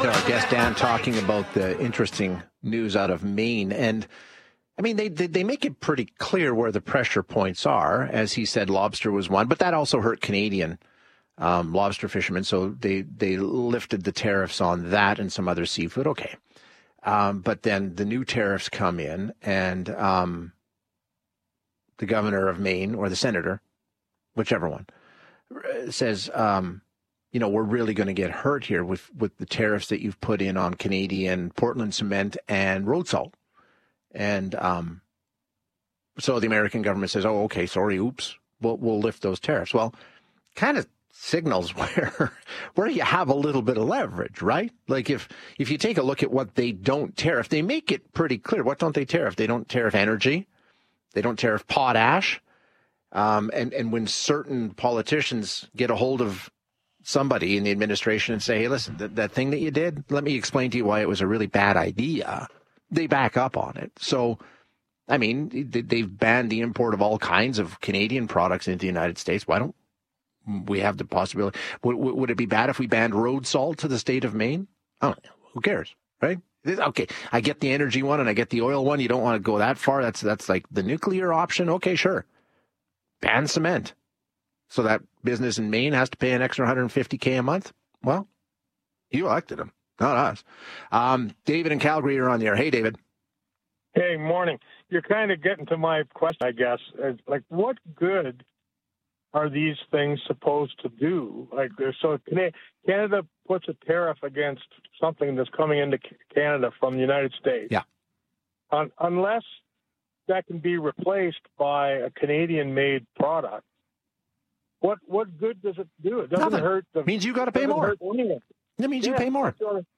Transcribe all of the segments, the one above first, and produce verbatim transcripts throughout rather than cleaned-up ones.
Our guest Dan talking about the interesting news out of Maine. And I mean, they, they they make it pretty clear where the pressure points are. As he said, lobster was one, but that also hurt Canadian um, lobster fishermen. So they, they lifted the tariffs on that and some other seafood. Okay. Um, but then the new tariffs come in, and um, the governor of Maine, or the senator, whichever one, says, um, you know, we're really going to get hurt here with, with the tariffs that you've put in on Canadian Portland cement and road salt. And um, so the American government says, oh, okay, sorry, oops, we'll, we'll lift those tariffs. Well, kind of signals where where you have a little bit of leverage, right? Like if, if you take a look at what they don't tariff, they make it pretty clear. What don't they tariff? They don't tariff energy. They don't tariff potash. Um, and, and when certain politicians get a hold of somebody in the administration and say, hey, listen, that, that thing that you did, let me explain to you why it was a really bad idea, they back up on it. So, I mean, they've banned the import of all kinds of Canadian products into the United States. Why don't we have the possibility? Would, would it be bad if we banned road salt to the state of Maine? I don't know. Who cares, right? Okay, I get the energy one and I get the oil one. You don't want to go that far. That's, that's like the nuclear option. Okay, sure. Ban cement. So that business in Maine has to pay an extra one hundred fifty thousand a month? Well, you elected them, not us. Um, David in Calgary, you're on the air. Hey, David. Hey, morning. You're kind of getting to my question, I guess. Like, what good are these things supposed to do? Like, so Canada puts a tariff against something that's coming into Canada from the United States. Yeah. Un- unless that can be replaced by a Canadian-made product. What what good does it do? It doesn't Nothing. hurt. The, it means you got to pay more. That means yeah, you pay more.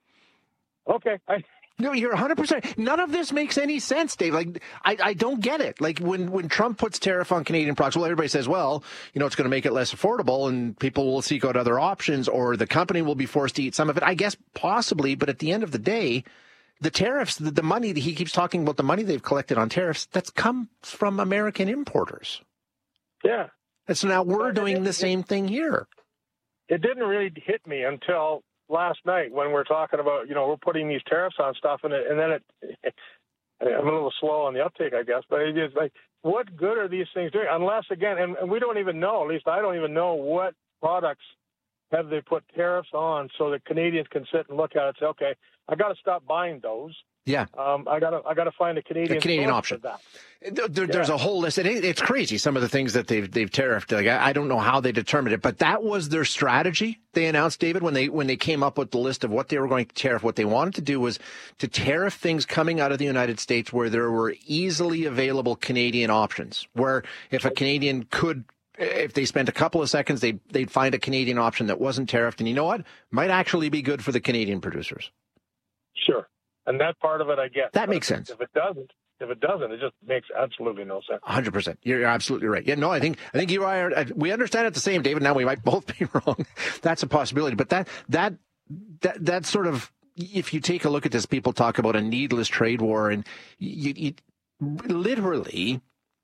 Okay. I, no, you're one hundred percent. None of this makes any sense, Dave. Like, I, I don't get it. Like, when, when Trump puts tariff on Canadian products, well, everybody says, well, you know, it's going to make it less affordable and people will seek out other options, or the company will be forced to eat some of it. I guess possibly, but at the end of the day, the tariffs, the, the money that he keeps talking about, the money they've collected on tariffs, that's come from American importers. Yeah. And so now we're doing the same thing here. It didn't really hit me until last night when we're talking about, you know, we're putting these tariffs on stuff, and, it, and then it, I'm a little slow on the uptake, I guess, but it is like, what good are these things doing? Unless, again, and, and we don't even know, at least I don't even know what products have they put tariffs on so that Canadians can sit and look at it and say, okay, I got to stop buying those. Yeah, um, I gotta, I gotta find a Canadian, a Canadian option. For that. There, there's yeah. a whole list, and it, it's crazy. Some of the things that they've they've tariffed. Like I, I don't know how they determined it, but that was their strategy. They announced, David, when they when they came up with the list of what they were going to tariff. What they wanted to do was to tariff things coming out of the United States where there were easily available Canadian options. Where if a Canadian could, if they spent a couple of seconds, they they'd find a Canadian option that wasn't tariffed, and you know what, might actually be good for the Canadian producers. Sure. And that part of it, I get. That but makes sense. If it doesn't, if it doesn't, it just makes absolutely no sense. one hundred percent. You're absolutely right. Yeah, no, I think I think you are. We understand it the same, David. Now we might both be wrong. That's a possibility. But that that that that sort of, if you take a look at this, people talk about a needless trade war, and you, you literally,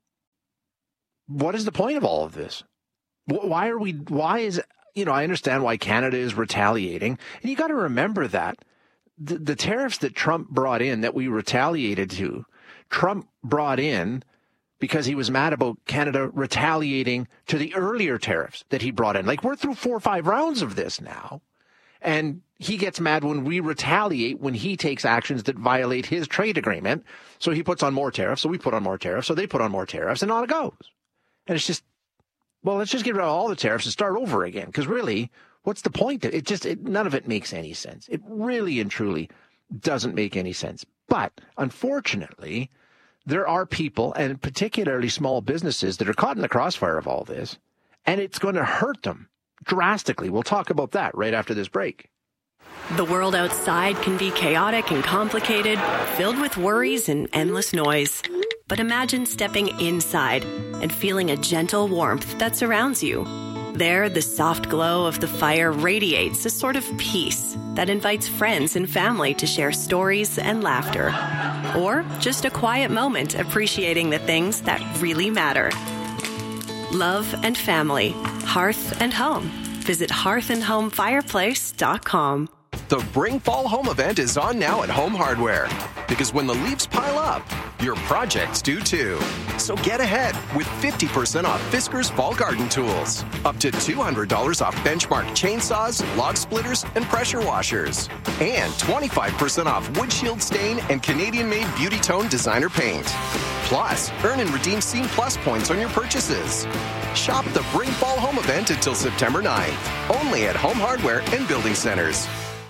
what is the point of all of this? Why are we? Why is you know? I understand why Canada is retaliating, and you got to remember that. The, the tariffs that Trump brought in that we retaliated to, Trump brought in because he was mad about Canada retaliating to the earlier tariffs that he brought in. Like, we're through four or five rounds of this now. And he gets mad when we retaliate, when he takes actions that violate his trade agreement. So he puts on more tariffs. So we put on more tariffs. So they put on more tariffs, and on it goes. And it's just, well, let's just get rid of all the tariffs and start over again. Because really, what's the point? It just, it, none of it makes any sense. It really and truly doesn't make any sense. But unfortunately, there are people, and particularly small businesses, that are caught in the crossfire of all this, and it's going to hurt them drastically. We'll talk about that right after this break. The world outside can be chaotic and complicated, filled with worries and endless noise. But imagine stepping inside and feeling a gentle warmth that surrounds you. There, the soft glow of the fire radiates a sort of peace that invites friends and family to share stories and laughter. Or just a quiet moment appreciating the things that really matter. Love and family, hearth and home. Visit hearth and home fireplace dot com. The Bring Fall Home event is on now at Home Hardware. Because when the leaves pile up, your projects do too. So get ahead with fifty percent off Fisker's Fall Garden Tools. Up to two hundred dollars off Benchmark chainsaws, log splitters, and pressure washers. And twenty-five percent off Wood Shield Stain and Canadian-made Beauty Tone designer paint. Plus, earn and redeem Scene Plus points on your purchases. Shop the Bring Fall Home event until September ninth. Only at Home Hardware and Building Centers.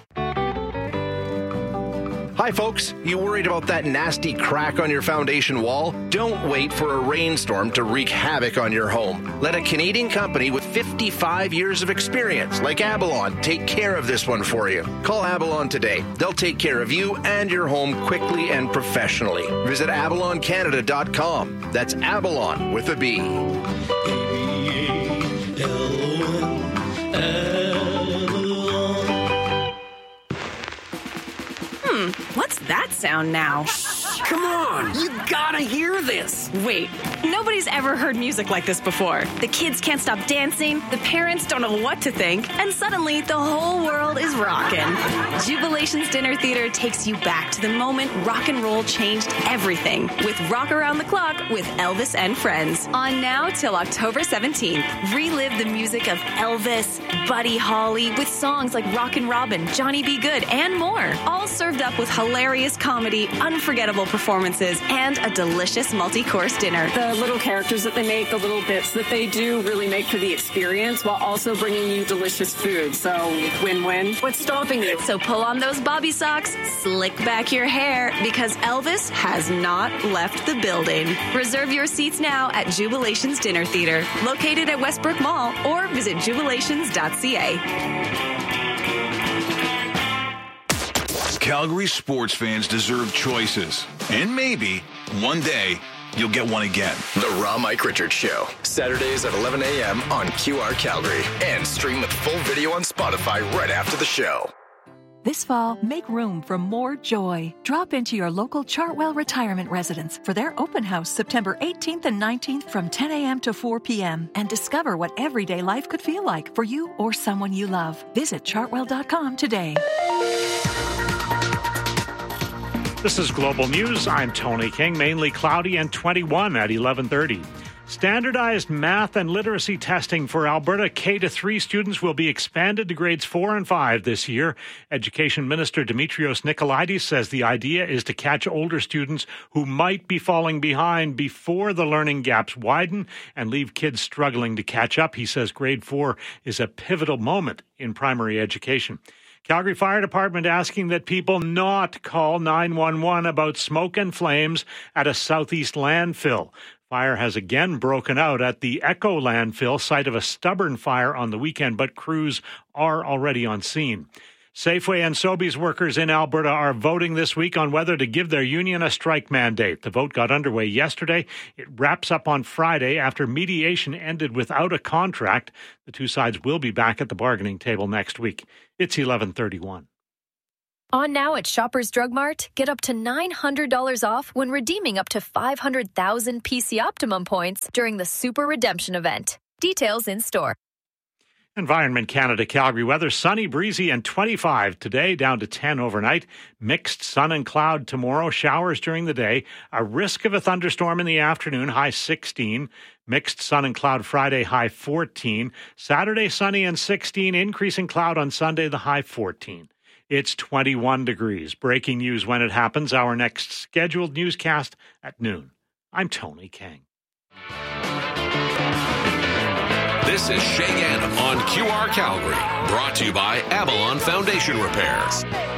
Hi, folks. You worried about that nasty crack on your foundation wall? Don't wait for a rainstorm to wreak havoc on your home. Let a Canadian company with fifty-five years of experience, like Avalon, take care of this one for you. Call Avalon today. They'll take care of you and your home quickly and professionally. Visit avalon canada dot com. That's Avalon with a B. What's that sound now? Come on, you gotta hear this. Wait, nobody's ever heard music like this before. The kids can't stop dancing, the parents don't know what to think, and suddenly the whole world is rocking. Jubilation's Dinner Theater takes you back to the moment rock and roll changed everything with Rock Around the Clock with Elvis and Friends. On now till October seventeenth. Relive the music of Elvis, Buddy Holly, with songs like Rockin' Robin, Johnny B. Good, and more. All served up with hilarious comedy, unforgettable performances, and a delicious multi-course dinner. The little characters that they make, the little bits that they do really make for the experience while also bringing you delicious food. So win-win. What's stopping you? So pull on those bobby socks, slick back your hair, because Elvis has not left the building. Reserve your seats now at Jubilation's Dinner Theater, located at Westbrook Mall, or visit jubilations dot c a. Calgary sports fans deserve choices. And maybe, one day, you'll get one again. The Raw Mike Richards Show. Saturdays at eleven a.m. on Q R Calgary. And stream with full video on Spotify right after the show. This fall, make room for more joy. Drop into your local Chartwell Retirement Residence for their open house September eighteenth and nineteenth from ten a.m. to four p.m. and discover what everyday life could feel like for you or someone you love. Visit chartwell dot com today. This is Global News. I'm Tony King. Mainly cloudy and twenty-one at eleven thirty. Standardized math and literacy testing for Alberta K to three students will be expanded to grades four and five this year. Education Minister Dimitrios Nicolaides says the idea is to catch older students who might be falling behind before the learning gaps widen and leave kids struggling to catch up. He says grade four is a pivotal moment in primary education. Calgary Fire Department asking that people not call nine one one about smoke and flames at a southeast landfill. Fire has again broken out at the Echo landfill, site of a stubborn fire on the weekend, but crews are already on scene. Safeway and Sobeys workers in Alberta are voting this week on whether to give their union a strike mandate. The vote got underway yesterday. It wraps up on Friday after mediation ended without a contract. The two sides will be back at the bargaining table next week. It's eleven thirty-one. On now at Shoppers Drug Mart, get up to nine hundred dollars off when redeeming up to five hundred thousand P C Optimum points during the Super Redemption event. Details in store. Environment Canada Calgary weather, sunny, breezy, and twenty-five today, down to ten overnight. Mixed sun and cloud tomorrow, showers during the day. A risk of a thunderstorm in the afternoon, high sixteen. Mixed sun and cloud Friday, high fourteen. Saturday, sunny and sixteen. Increasing cloud on Sunday, the high fourteen. It's twenty-one degrees. Breaking news when it happens. Our next scheduled newscast at noon. I'm Tony King. This is Shay Gannon on Q R Calgary, brought to you by Avalon Foundation Repairs.